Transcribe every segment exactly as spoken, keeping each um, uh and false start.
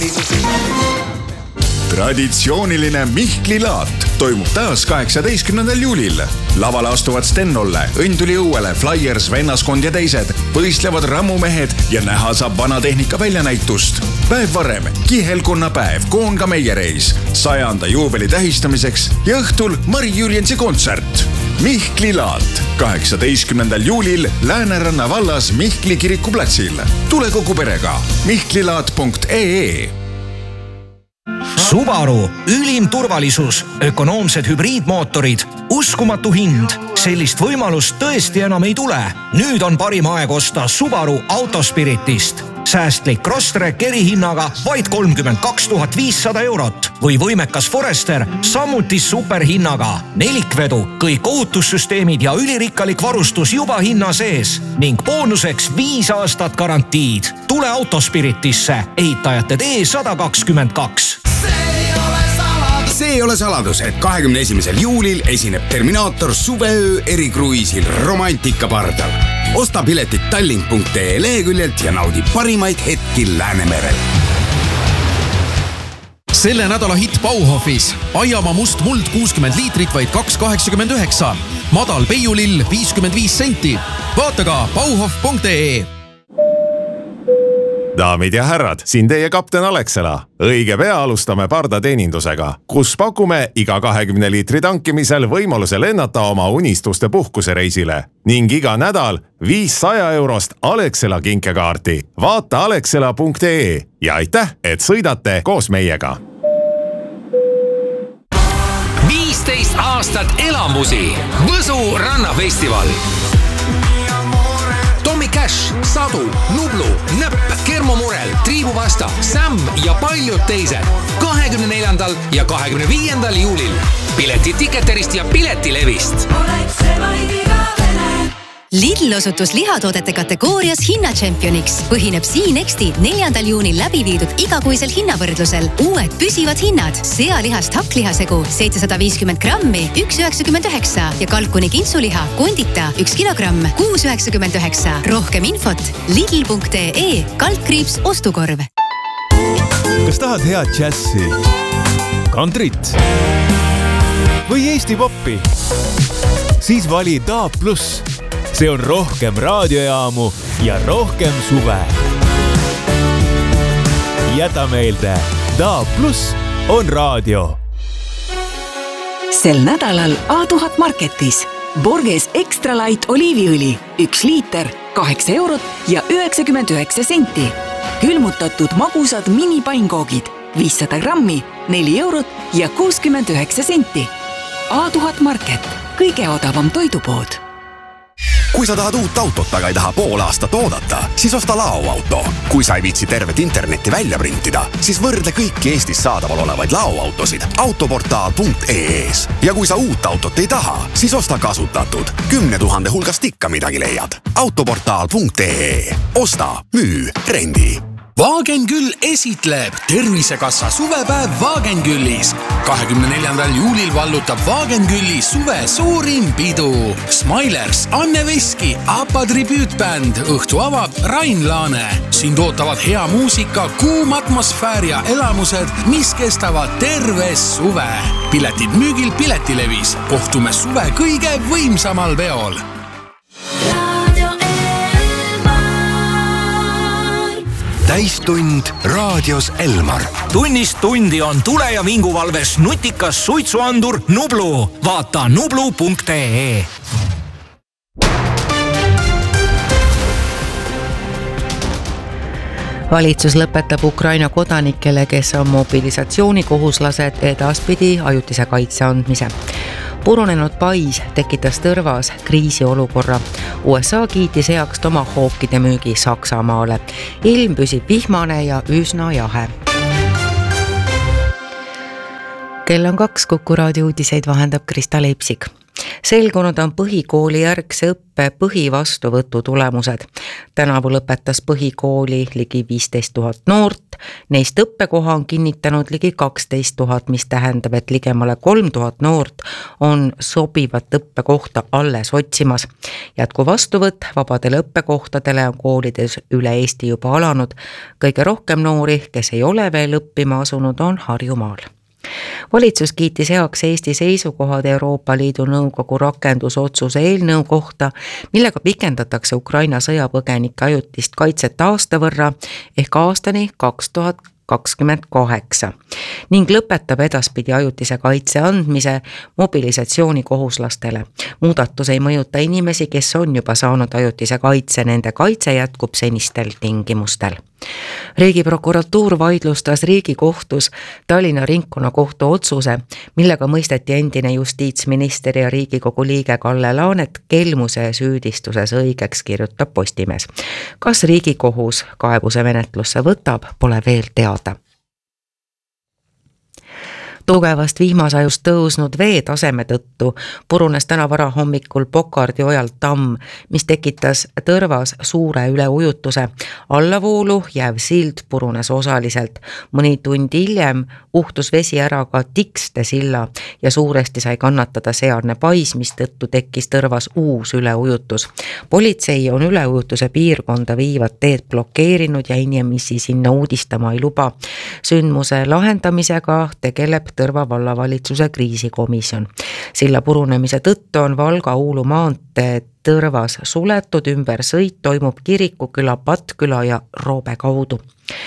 Traditsiooniline Mihkli laat toimub taas kaheksateistkümnendal juulil. Lavale astuvad Sten Olle, Õnduli Õuele, Flyers, Vennaskond ja teised. Võistlevad rammumehed ja näha saab vana tehnika väljanäitust. Päev varem, kihelkonna päev, Koonga meiereis, sajanda juubeli tähistamiseks ja õhtul Mari Jürjensi kontsert. Mihkli laat kaheksateistkümnendal juulil Lääneranna vallas Mihkli kiriku platsil. Tule kogu perega mihklilaat punkt ee. Subaru, ülim turvalisus, ökonoomsed hübriidmootorid, uskumatu hind. Sellist võimalust tõesti enam ei tule. Nüüd on parim aeg osta Subaru Autospiritist. Säästlik Crosstrek erihinnaga vaid kolmkümmend kaks tuhat viissada eurot või võimekas Forester samuti superhinnaga. Nelikvedu, kõik ohutussüsteemid ja ülirikkalik varustus juba hinna sees ning boonuseks viis aastat garantiid. Tule Autospiritisse, ehitajate tee sada kakskümmend kaks. See ei ole saladus, et kahekümne esimesel juulil esineb Terminaator suveöö erikruiisil Romantika pardal. Osta piletid tallink punkt ee leheküljelt ja naudi parimaid hetki Läänemerel. Selle nädala hitt Bauhofis. Aiamaa must muld kuuskümmend liitrit vaid kaks kaheksakümmend üheksa. Madal peiulill viiskümmend viis senti. Vaata ka bauhof punkt ee. Daamid ja härrad, siin teie kapten Alexela. Õige pea alustame pardateenindusega, kus pakume iga kahekümne liitri tankimisel võimaluse lennata oma unistuste puhkusereisile ning iga nädal viissada eurost Alexela kinkekaarti. Vaata alexela punkt ee ja aitäh, et sõidate koos meiega. viisteist aastat elamusi. Võsu rannafestival. Tommy Cash, Sadu, Nublu, Näpp, Kermo Murel, Triibu Vasta, Sam ja paljud teised. kahekümne neljandal ja kahekümne viiendal juulil. Piletid Ticketerist ja Piletilevist. Lidl osutus lihatoodete kategoorias hinnatšempioniks. Põhineb Siinexti neljandal juunil läbi viidud igakuisel hinnavõrdlusel. Uued püsivad hinnad. Sealihast hakklihasegu seitsesada viiskümmend grammi, üks üheksakümmend üheksa ja kalkuni kintsuliha kondita üks kilogramm, kuus üheksakümmend üheksa. Rohkem infot lidl punkt ee, kaldkriips ostukorv. Kas tahad head džässi, kantrit või Eesti poppi? Siis vali Daab Plus. See on rohkem raadiojaamu ja rohkem suve. Jäta meelde, Daab Plus on raadio. Sel nädalal A tuhat Marketis. Borges Extra Light oliiviõli. Üks liiter, kaheksa eurot ja üheksakümmend üheksa senti. Külmutatud magusad minipainkoogid. viissada grammi, neli eurot ja kuuskümmend üheksa senti. A tuhat Market. Kõige odavam toidupood. Kui sa tahad uut autot, aga ei taha pool aastat oodata, siis osta laoauto. Kui sa ei viitsi tervet internetti välja printida, siis võrdle kõiki Eestis saadaval olevaid laoautosid autoportaal punkt ee-s. Ja kui sa uut autot ei taha, siis osta kasutatud. Kümne tuhande hulgast ikka midagi leiad. autoportaal punkt ee. Osta, müü, rendi. Wagenküll esitleb Tervisekassa suvepäev Wagenküllis. kahekümne neljandal juulil vallutab Wagenkülli suve suurim pidu. Smilers, Anne Veski, Apa tribüütbänd, õhtu avab Rain Laane. Siin tootavad hea muusika, kuum atmosfäär ja elamused, mis kestavad terve suve. Piletid müügil Piletilevis. Kohtume suve kõige võimsamal peol. Täistund raadios Elmar. Tunnist tundi on tule- ja vinguvalves nutikas suitsuandur Nublu. Vaata nublu punkt ee. Valitsus lõpetab Ukraina kodanikele, kes on mobilisatsioonikohuslased, edaspidi ajutise kaitse andmise. Purunenud pais tekitas tõrvas kriisiolukorra. U S A kiitis heaks tomahawkide müügi Saksamaale. Ilm püsib vihmane ja üsna jahe. Kell on kaks, Kuku raadio uudiseid vahendab Krista Leipsik. Selgunud on põhikooli järgse õppe põhivastuvõtu tulemused. Tänavu lõpetas põhikooli ligi viisteist tuhat noort, neist õppekoha on kinnitanud ligi kaksteist tuhat, mis tähendab, et ligemale kolm tuhat noort on sobivat õppekohta alles otsimas. Jätku vastuvõtt vabadele õppekohtadele on koolides üle Eesti juba alanud. Kõige rohkem noori, kes ei ole veel õppima asunud, on Harjumaal. Valitsus kiitis heaks Eesti seisukohad Euroopa Liidu Nõukogu rakendusotsuse eelnõu kohta, millega pikendatakse Ukraina sõjapõgenike ajutist kaitset aasta võrra ehk aastani kaks tuhat kakskümmend kaheksa ning lõpetab edaspidi ajutise kaitse andmise mobilisatsioonikohuslastele. Muudatus ei mõjuta inimesi, kes on juba saanud ajutise kaitse, nende kaitse jätkub senistel tingimustel. Riigiprokuratuur vaidlustas Riigikohtus Tallinna ringkonnakohtu otsuse, millega mõisteti endine justiitsminister ja Riigikogu liige Kalle Laanet kelmuse süüdistuses õigeks, kirjutab Postimees. Kas Riigikohus kaebuse menetlusse võtab, pole veel teada. Tugevast vihmasajust tõusnud vee taseme tõttu purunes täna varahommikul Pokardi ojal tamm, mis tekitas Tõrvas suure üleujutuse. Allavoolu jääv sild purunes osaliselt. Mõni tund hiljem uhtus vesi ära ka Tikste silla ja suuresti sai kannatada sealne pais, mis tõttu tekkis Tõrvas uus üleujutus. Politsei on üleujutuse piirkonda viivad teed blokeerinud ja inimesi sinna uudistama ei luba. Sündmuse lahendamisega tegeleb Tõrva vallavalitsuse kriisikomisjon. Silla purunemise tõttu on Valga-Uulu maantee Tõrvas suletud, ümber sõit toimub Kirikuküla, Patküla ja Roobe kaudu.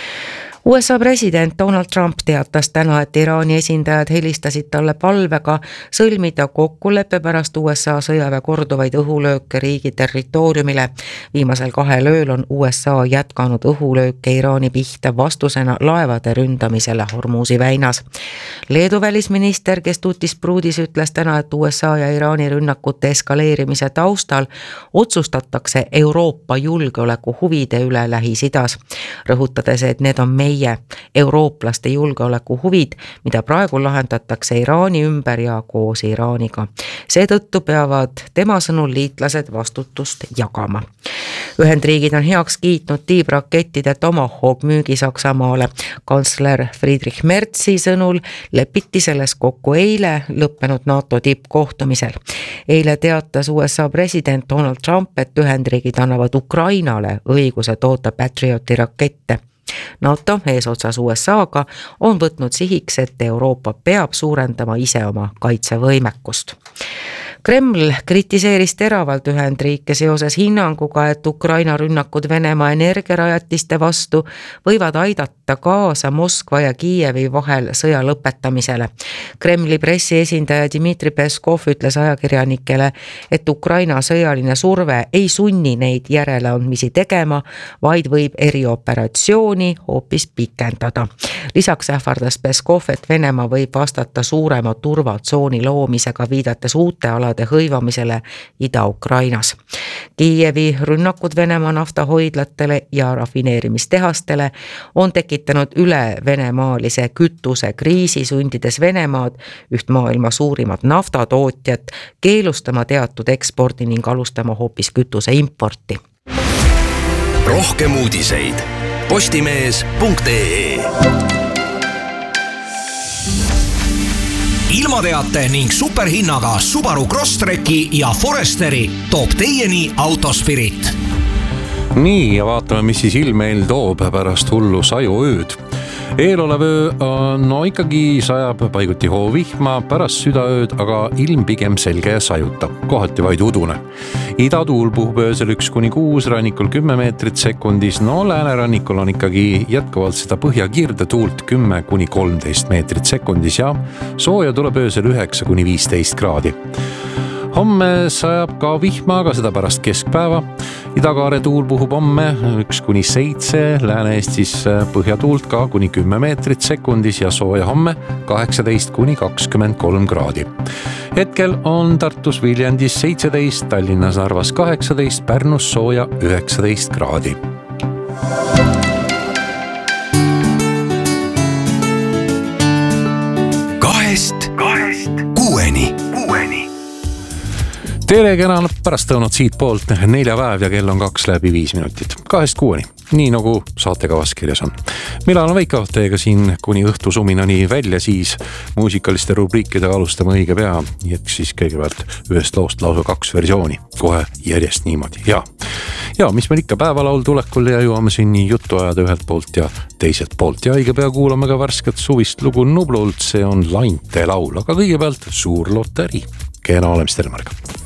U S A president Donald Trump teatas täna, et Iraani esindajad helistasid talle palvega sõlmida kokkuleppe pärast U S A sõjaväe korduvaid õhulööke riigi territooriumile. Viimasel kahel ööl on U S A jätkanud õhulööke Iraani pihta vastusena laevade ründamisele Hormuzi väinas. Leedu välisminister, kes tutis pruudis, ütles täna, et U S A ja Iraani rünnakute eskaleerimise taustal otsustatakse Euroopa julgeoleku huvide üle Lähis-Idas, rõhutades, et need on meie eurooplaste julgeoleku huvid, mida praegu lahendatakse Iraani ümber ja koos Iraaniga. Seetõttu peavad tema sõnul liitlased vastutust jagama. Ühendriigid on heaks kiitnud tiibrakettide Tomahawk müügi Saksamaale. Kantsler Friedrich Merzi sõnul lepiti selles kokku eile lõppenud NATO tippkohtumisel. Eile teatas U S A president Donald Trump, et Ühendriigid annavad Ukrainale õiguse toota Patrioti rakette. NATO eesotsas U S A-ga on võtnud sihiks, et Euroopa peab suurendama ise oma kaitsevõimekust. Kreml kritiseeris teravalt Ühendriike seoses hinnanguga, et Ukraina rünnakud Venemaa energiarajatiste vastu võivad aidata kaasa Moskva ja Kiievi vahel sõja lõpetamisele. Kremli pressiesindaja Dmitri Peskov ütles ajakirjanikele, et Ukraina sõjaline surve ei sunni neid järeleandmisi tegema, vaid võib erioperatsiooni hoopis pikendada. Lisaks ähvardas Peskov, et Venemaa võib vastata suurema turvatsooni loomisega, viidates uute alade hõivamisele Ida-Ukrainas. Kiievi rünnakud Venemaa naftahoidlatele ja rafineerimistehastele on tekitanud üle venemaalise kütuse kriisi, sundides Venemaad, üht maailma suurimat naftatootjat, keelustama teatud ekspordi ning alustama hoopis kütuse importi. Rohkem uudiseid postimees punkt ee. Ilmateate ning superhinnaga Subaru Crosstreki ja Foresteri toob teieni Autospirit. Nii, ja vaatame, mis siis ilm meil toob pärast hullu sajuööd. Eelolev öö no ikkagi sajab paiguti hoovihma, pärast südaööd aga ilm pigem selge ja sajuta, kohati vaid udune. Idatuul puhub öösel üks kuni kuus, rannikul kümme meetrit sekundis, no läänerannikul on ikkagi jätkuvalt seda põhjakirde tuult kümme kuni kolmteist meetrit sekundis ja sooja tuleb öösel üheksa kuni viisteist kraadi. Homme sajab ka vihma, aga seda pärast keskpäeva. Idakaare tuul puhub homme üks kuni seitse, Lääne-Eestis põhjatuult ka kuni kümme meetrit sekundis ja sooja homme kaheksateist kuni kakskümmend kolm kraadi. Hetkel on Tartus Viljandis seitseteist, Tallinnas Narvas kaheksateist, Pärnus sooja üheksateist kraadi. Kahest, kahest kuueni, kuueni. tere, kena pärast tõunad siit poolt neljapäev ja kell on kaks läbi viis minutit. Kahest kuueni, nii nagu saatekavas kirjas on. Millal on Veiko teiega siin kuni õhtu suminani välja, siis muusikaliste rubriikidega alustame õige pea. Eks siis kõigepealt ühest loost lausa kaks versiooni, kohe järjest niimoodi. Ja, ja mis meil ikka päevalaul tulekul ja jõuame siin nii juttu ajada ühelt poolt ja teiselt poolt. Ja õige pea kuulame ka värsket suvist lugu Nublult, see on Lainte laul, aga kõigepealt suur loterii. Kena olemist, Elmarga.